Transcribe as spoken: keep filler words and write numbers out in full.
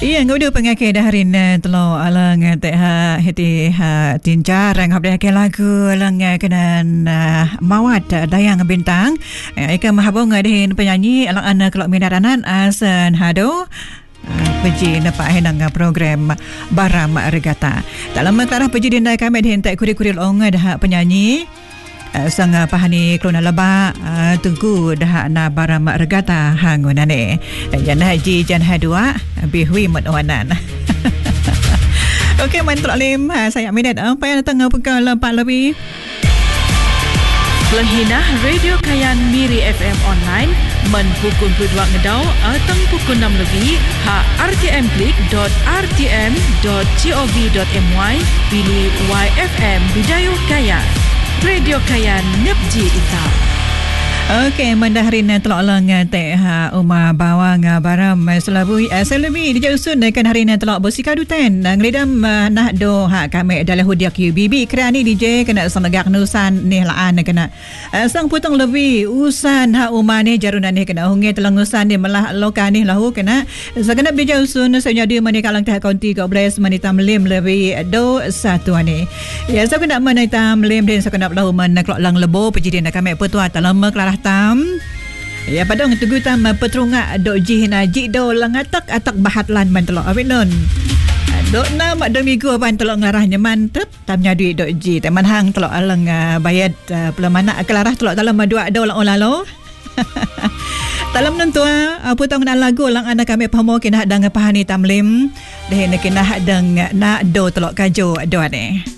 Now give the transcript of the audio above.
Iya, ngudu pengakai daharin telo alang teh ha heti ha tinjarang habda ke lagu alang kenan mawat dayang bintang. Ika mahabong dehin penyanyi alang anak kelok minaranan asan hado peji na pahenang program Baram Regata. Dalam kelarah peji dinda kami dehin tak kuri-kuri long dah penyanyi sang pahani klona laba tunggu dah na Baram Regata hangunane jan haji jan hadua bihui matawanan. Okey mantul alim saya minat apa yang datang pekal empat lebih Lenghina Radio Kayan Miri F M online men pukul dua ngedau atang pukul enam lebih ha r t m click dot r t m dot gov dot my pilih Y F M Bidayuh Kayan Radio Kayan Nepji Ita. Okey, mandaharin telok lang teh ha Uma Bawang Baram Selabu Selabi dijausun kan hari ni telok bosika dutan nglidam nah do ha kami dalam hudiak U B B kerani D J kena sanagak nusan ni laan kena sang putang lebih usan ha Uma ni jaruna ni kena hungi telang usan ni malah loka ni lahu kena sakena dijausun senyadi mani kalang teh kaunti dua belas mani tamlim lebih do satu ni ya sakena mani tamlim den sakena lahu man klok lang lebo pejidin kami petua dalam kelarah tam ya padang tugu tam petrunga dok jihna jido langatak atak bahatlan mantelok awinon dok na mak dong minggu ban telok ngarahnya mantep tamnya duit dok ji teman hang telok alang bayad pelamana kelarah telok dalam dua do lang olalo dalam nentua putang na lagu lang anak kami pamo kena dang pahani tamlim deh kena dang na do telok kajo do ne.